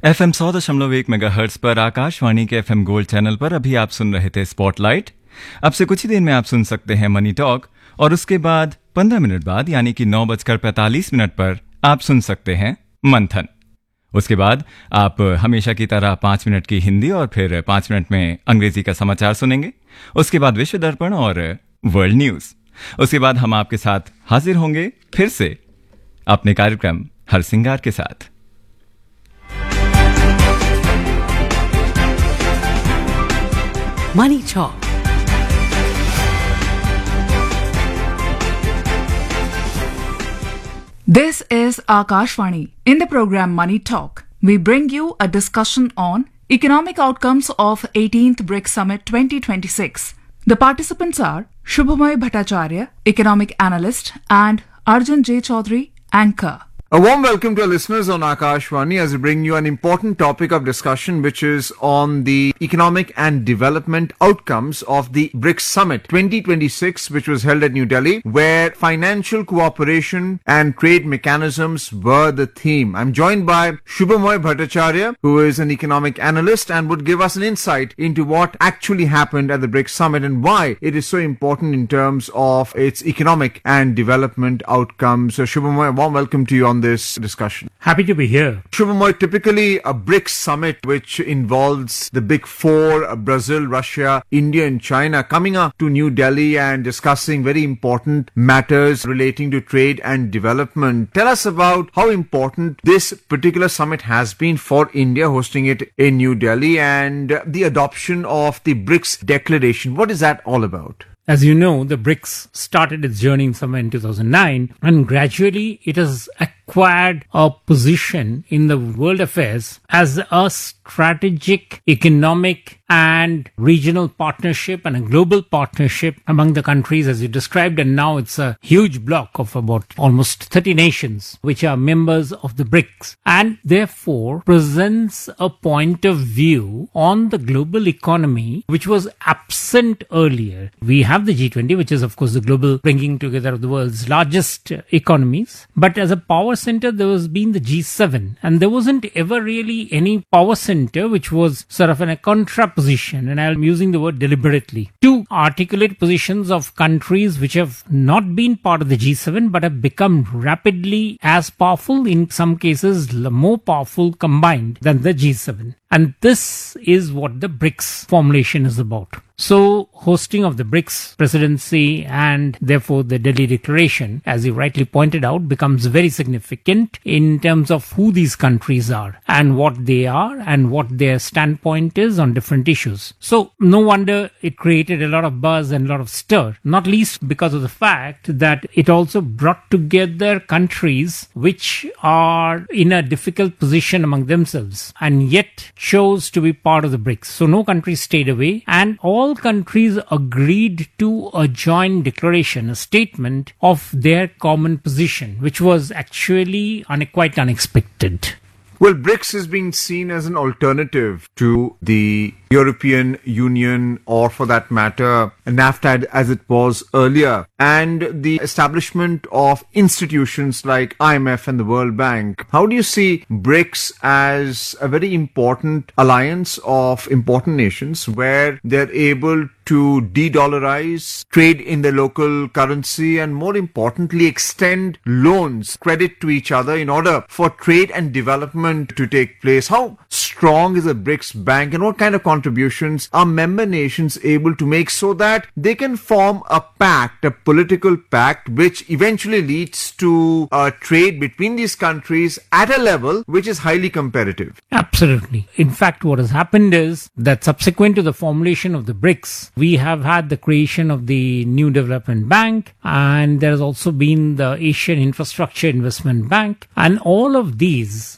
FM 100.1 megahertz पर आकाशवाणी के FM gold channel पर अभी आप सुन रहे थे स्पॉटलाइट। अब से कुछ ही देर में आप सुन सकते हैं मनी टॉक और उसके बाद 15 मिनट बाद यानी कि 9:45 पर आप सुन सकते हैं मंथन। उसके बाद आप हमेशा की तरह 5 मिनट की हिंदी और फिर 5 मिनट में अंग्रेजी का समाचार सुनेंगे। उसके बाद विश्व दर्पण और वर्ल्ड न्यूज। उसके बाद हम आपके साथ हाजिर होंगे फिर से अपने कार्यक्रम हर सिंगार के साथ। Money Talk. This is Akashvani. In the program Money Talk, we bring you a discussion on economic outcomes of 18th BRICS Summit 2026. The participants are Shubhamoy Bhattacharya, economic analyst, and Arjun J. Chaudhary, anchor. A warm welcome to our listeners on Akashvani as we bring you an important topic of discussion which is on the economic and development outcomes of the BRICS Summit 2026 which was held at New Delhi, where financial cooperation and trade mechanisms were the theme. I'm joined by Shubhamoy Bhattacharya, who is an economic analyst and would give us an insight into what actually happened at the BRICS Summit and why it is so important in terms of its economic and development outcomes. So Shubhamoy, a warm welcome to you on this discussion. Happy to be here. Shubhamoy, typically a BRICS summit which involves the big four, Brazil, Russia, India and China, coming up to New Delhi and discussing very important matters relating to trade and development. Tell us about how important this particular summit has been for India, hosting it in New Delhi, and the adoption of the BRICS declaration. What is that all about? As you know, the BRICS started its journey somewhere in 2009 and gradually it has acquired a position in the world affairs as a strategic economic and regional partnership and a global partnership among the countries as you described, and now it's a huge bloc of about almost 30 nations which are members of the BRICS and therefore presents a point of view on the global economy which was absent earlier. We have the G20, which is of course the global bringing together of the world's largest economies, but as a power center there was been the G7 and there wasn't ever really any power center which was sort of in a contraposition, and I'm using the word deliberately, to articulate positions of countries which have not been part of the G7 but have become rapidly as powerful, in some cases more powerful combined than the G7. And this is what the BRICS formulation is about. So, hosting of the BRICS presidency and therefore the Delhi Declaration, as you rightly pointed out, becomes very significant in terms of who these countries are and what they are and what their standpoint is on different issues. So, no wonder it created a lot of buzz and a lot of stir, not least because of the fact that it also brought together countries which are in a difficult position among themselves and yet chose to be part of the BRICS. So, no country stayed away and all countries agreed to a joint declaration, a statement of their common position, which was actually quite unexpected. Well, BRICS is being seen as an alternative to the European Union or for that matter NAFTA as it was earlier, and the establishment of institutions like IMF and the World Bank. How do you see BRICS as a very important alliance of important nations where they're able to de-dollarize, trade in the local currency, and more importantly extend loans, credit to each other in order for trade and development to take place? How strong is the BRICS Bank and what kind of contributions are member nations able to make so that they can form a pact, a political pact, which eventually leads to a trade between these countries at a level which is highly competitive? Absolutely. In fact, what has happened is that subsequent to the formulation of the BRICS, we have had the creation of the New Development Bank, and there has also been the Asian Infrastructure Investment Bank, and all of these